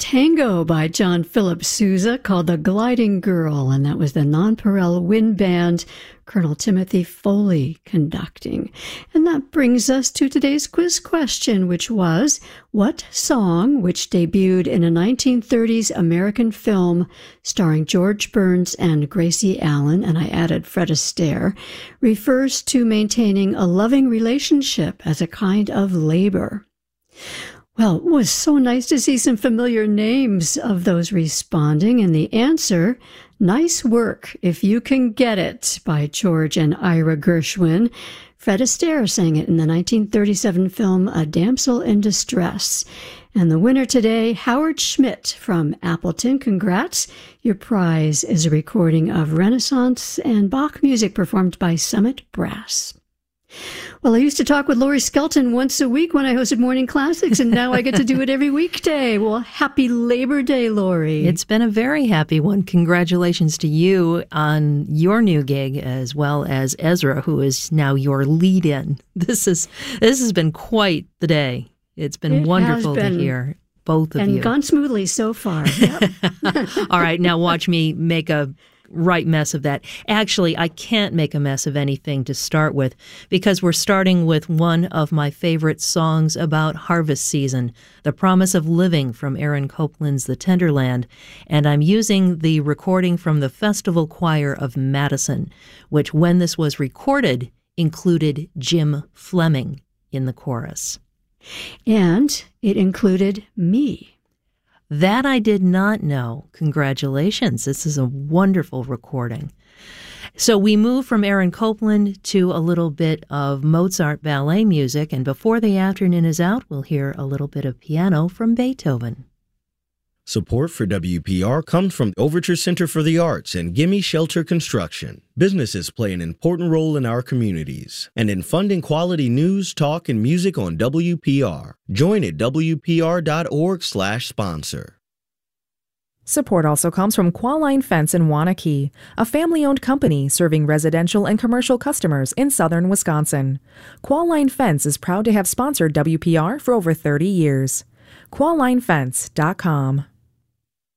Tango by John Philip Sousa called The Gliding Girl, and that was the Nonpareil Wind Band, Colonel Timothy Foley conducting. And that brings us to today's quiz question, which was, what song, which debuted in a 1930s American film starring George Burns and Gracie Allen, and I added Fred Astaire, refers to maintaining a loving relationship as a kind of labor? Well, it was so nice to see some familiar names of those responding, and the answer, Nice Work If You Can Get It by George and Ira Gershwin. Fred Astaire sang it in the 1937 film A Damsel in Distress. And the winner today, Howard Schmidt from Appleton. Congrats. Your prize is a recording of Renaissance and Bach music performed by Summit Brass. Well, I used to talk with Laurie Skelton once a week when I hosted Morning Classics, and now I get to do it every weekday. Well, happy Labor Day, Laurie. It's been a very happy one. Congratulations to you on your new gig, as well as Ezra, who is now your lead-in. This has been quite the day. It's been wonderful to hear both of you. And gone smoothly so far. Yep. All right, now watch me make a right mess of that. Actually, I can't make a mess of anything to start with, because we're starting with one of my favorite songs about harvest season, The Promise of Living from Aaron Copland's The Tenderland, and I'm using the recording from the Festival Choir of Madison, which, when this was recorded, included Jim Fleming in the chorus. And it included me. That I did not know. Congratulations. This is a wonderful recording. So we move from Aaron Copland to a little bit of Mozart ballet music, and before the afternoon is out, we'll hear a little bit of piano from Beethoven. Support for WPR comes from Overture Center for the Arts and Gimme Shelter Construction. Businesses play an important role in our communities and in funding quality news, talk, and music on WPR. Join at WPR.org/sponsor. Support also comes from Qualine Fence in Waunakee, a family-owned company serving residential and commercial customers in southern Wisconsin. Qualine Fence is proud to have sponsored WPR for over 30 years. QualineFence.com.